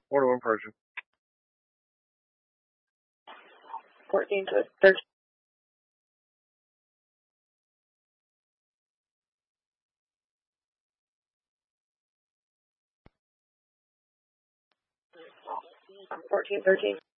More than one person. 14 to 13. I'm 14, 13.